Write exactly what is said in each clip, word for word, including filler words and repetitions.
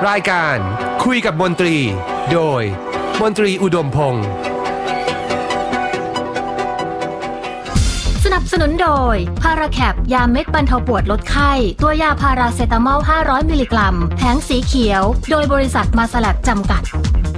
รายการคุยกับมนตรีโดยมนตรีอุดมพงศ์สนับสนุนโดยพาราแคปยาเม็ดบรรเทาปวดลดไข้ตัวยาพาราเซตามอลห้าร้อยมิลลิกรัมแผงสีเขียวโดยบริษัทมาสลัดจำกัด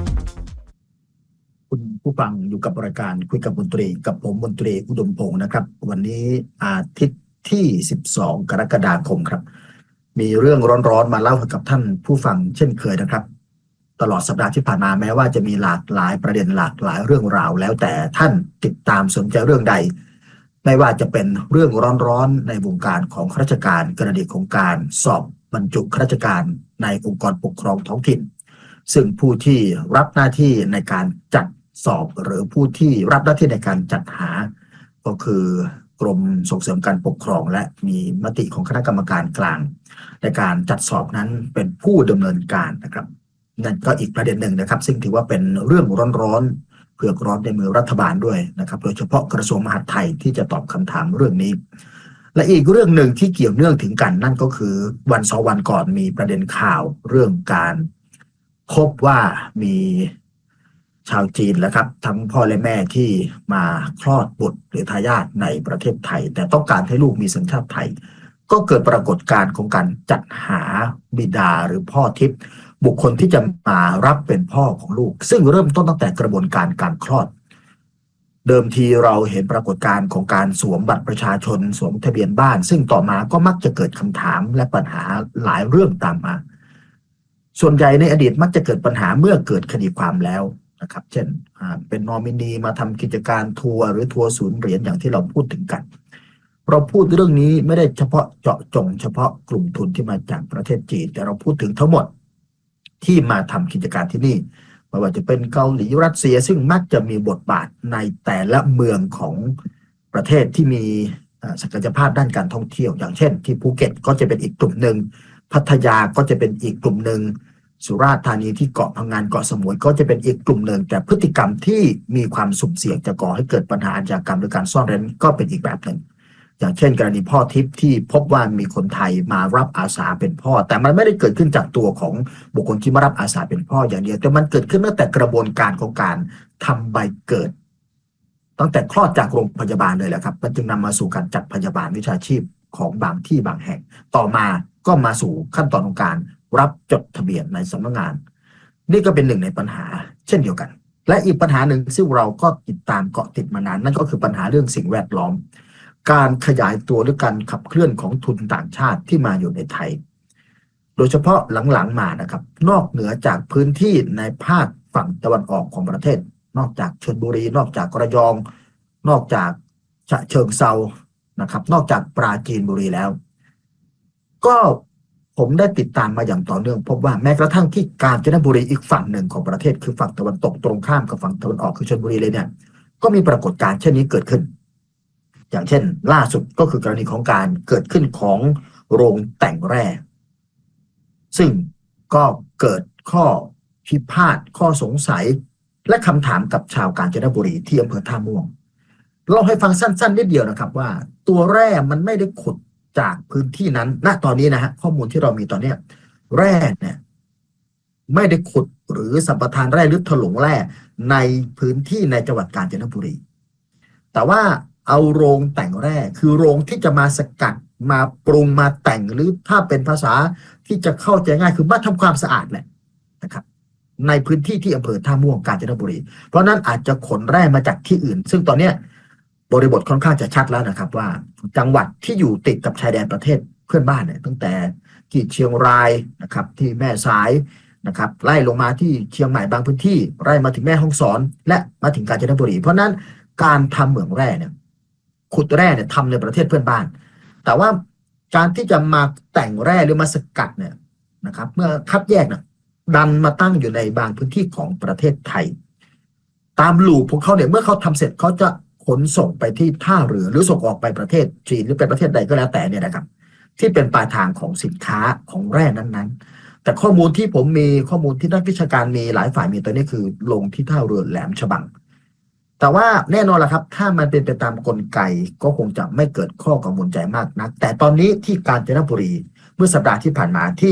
คุณผู้ฟังอยู่กับรายการคุยกับมนตรีกับผมมนตรีอุดมพงศ์นะครับวันนี้อาทิตย์ที่สิบสองกรกฎาคมครับมีเรื่องร้อนๆมาเล่าให้กับท่านผู้ฟังเช่นเคยนะครับตลอดสัปดาห์ที่ผ่านมาแม้ว่าจะมีหลากหลายประเด็นหลากหลายเรื่องราวแล้วแต่ท่านติดตามสนใจเรื่องใดไม่ว่าจะเป็นเรื่องร้อนๆในวงการของข้าราชการกรณีของการสอบบรรจุข้าราชการในองค์กรปกครองท้องถิ่นซึ่งผู้ที่รับหน้าที่ในการจัดสอบหรือผู้ที่รับหน้าที่ในการจัดหาก็คือกรมส่งเสริมการปกครองและมีมติของคณะกรรมการกลางในการจัดสอบนั้นเป็นผู้ดำเนินการนะครับนั่นก็อีกประเด็นหนึ่งนะครับซึ่งถือว่าเป็นเรื่องร้อนๆเผือกร้อนในมือรัฐบาลด้วยนะครับโดยเฉพาะกระทรวงมหาดไทยที่จะตอบคำถามเรื่องนี้และอีกเรื่องหนึ่งที่เกี่ยวเนื่องถึงกันนั่นก็คือวันสองวันก่อนมีประเด็นข่าวเรื่องการพบว่ามีชาวจีนแล้วครับทั้งพ่อและแม่ที่มาคลอดบุตรหรือทายาทในประเทศไทยแต่ต้องการให้ลูกมีสัญชาติไทยก็เกิดปรากฏการณ์ของการจัดหาบิดาหรือพ่อทิพย์บุคคลที่จะมารับเป็นพ่อของลูกซึ่งเริ่มต้นตั้งแต่กระบวนการการคลอดเดิมทีเราเห็นปรากฏการณ์ของการสวมบัตรประชาชนสวมทะเบียนบ้านซึ่งต่อมาก็มักจะเกิดคำถามและปัญหาหลายเรื่องตามมาส่วนใหญ่ในอดีตมักจะเกิดปัญหาเมื่อเกิดคดีความแล้วนะครับเช่นเป็นนอมินีมาทำกิจการทัวร์หรือทัวร์ศูนย์เหรียญอย่างที่เราพูดถึงกันเราพูดเรื่องนี้ไม่ได้เฉพาะเจาะจงเฉพาะกลุ่มทุนที่มาจากประเทศจีนแต่เราพูดถึงทั้งหมดที่มาทำกิจการที่นี่ไม่ว่าจะเป็นเกาหลีรัสเซียซึ่งมักจะมีบทบาทในแต่ละเมืองของประเทศที่มีศักยภาพด้านการท่องเที่ยวอย่างเช่นที่ภูเก็ตก็จะเป็นอีกกลุ่มหนึ่งพัทยาก็จะเป็นอีกกลุ่มหนึ่งสุราษฎร์ธานีที่เกาะพังงานเกาะสมุยก็จะเป็นอีกกลุ่มหนึ่งแต่พฤติกรรมที่มีความสุ่มเสี่ยงจะก่อให้เกิดปัญหาอาชญากรรมหรือการซ่อนเร้นก็เป็นอีกแบบหนึ่งอย่างเช่นกรณีพ่อทิพย์ที่พบว่ามีคนไทยมารับอาสาเป็นพ่อแต่มันไม่ได้เกิดขึ้นจากตัวของบุคคลที่มารับอาสาเป็นพ่ออย่างเดียวแต่มันเกิดขึ้นตั้งแต่กระบวนการของการทำใบเกิดตั้งแต่คลอดจากโรงพยาบาลเลยแหละครับมันจึงนำมาสู่การจัดพยาบาลวิชาชีพของบางที่บางแห่งต่อมาก็มาสู่ขั้นตอนของการรับจดทะเบียนในสำนักงานนี่ก็เป็นหนึ่งในปัญหาเช่นเดียวกันและอีกปัญหาหนึ่งซึ่งเราก็ติดตามเกาะติดมานานนั่นก็คือปัญหาเรื่องสิ่งแวดล้อมการขยายตัวหรือการขับเคลื่อนของทุนต่างชาติที่มาอยู่ในไทยโดยเฉพาะหลังๆมานะครับนอกเหนือจากพื้นที่ในภาคฝั่งตะวันออกของประเทศนอกจากชลบุรีนอกจากระยองนอกจากฉะเชิงเทรานะครับนอกจากปราจีนบุรีแล้วก็ผมได้ติดตามมาอย่างต่อเนื่องพบว่าแม้กระทั่งที่กาญจนบุรีอีกฝั่งหนึ่งของประเทศคือฝั่งตะวันตกตรงข้ามกับฝั่งตะวันออกคือชลบุรีเลยเนี่ยก็มีปรากฏการณ์เช่นนี้เกิดขึ้นอย่างเช่นล่าสุดก็คือกรณีของการเกิดขึ้นของโรงแต่งแร่ซึ่งก็เกิดข้อพิพาทข้อสงสัยและคำถามกับชาวกาญจนบุรีที่อำเภอท่าม่วงเราให้ฟังสั้นๆนิดเดียวนะครับว่าตัวแร่มันไม่ได้ขุดจากพื้นที่นั้นณตอนนี้นะฮะข้อมูลที่เรามีตอนนี้แร่เนี่ยไม่ได้ขุดหรือสัมปทานแร่หรือถลุงแร่ในพื้นที่ในจังหวัดกาญจนบุรีแต่ว่าเอาโรงแต่งแร่คือโรงที่จะมาสกัดมาปรุงมาแต่งหรือถ้าเป็นภาษาที่จะเข้าใจง่ายคือมาทำความสะอาดแหละนะครับในพื้นที่ที่อำเภอท่าม่วงกาญจนบุรีเพราะนั้นอาจจะขนแร่มาจากที่อื่นซึ่งตอนนี้บริบทค่อนข้างจะชัดแล้วนะครับว่าจังหวัดที่อยู่ติดกับชายแดนประเทศเพื่อนบ้านเนี่ยตั้งแต่ที่เชียงรายนะครับที่แม่สายนะครับไล่ลงมาที่เชียงใหม่บางพื้นที่ไล่มาถึงแม่ฮ่องสอนและมาถึงกาญจนบุรีเพราะนั้นการทำเหมืองแร่เนี่ยขุดแร่เนี่ยทำในประเทศเพื่อนบ้านแต่ว่าการที่จะมาแต่งแร่หรือมาสกัดเนี่ยนะครับเมื่อคัดแยกเนี่ยดันมาตั้งอยู่ในบางพื้นที่ของประเทศไทยตามลูปของเขาเนี่ยเมื่อเขาทำเสร็จเขาจะขนส่งไปที่ท่าเรือหรือส่งออกไปประเทศจีนหรือเป็นประเทศใดก็แล้วแต่เนี่ยนะครับที่เป็นปลายทางของสินค้าของแร่นั้นๆแต่ข้อมูลที่ผมมีข้อมูลที่นักวิชาการมีหลายฝ่ายมีตัวนี้คือลงที่ท่าเรือแหลมฉบังแต่ว่าแน่นอนล่ะครับถ้ามันเป็นไปตามกลไกก็คงจะไม่เกิดข้อกังวลใจมากนักแต่ตอนนี้ที่กาญจนบุรีเมื่อสัปดาห์ที่ผ่านมาที่